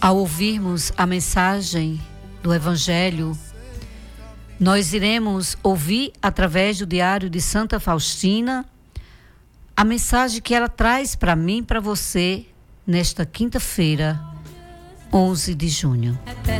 Ao ouvirmos a mensagem do Evangelho, nós iremos ouvir através do Diário de Santa Faustina a mensagem que ela traz para mim e para você nesta quinta-feira, 11 de junho.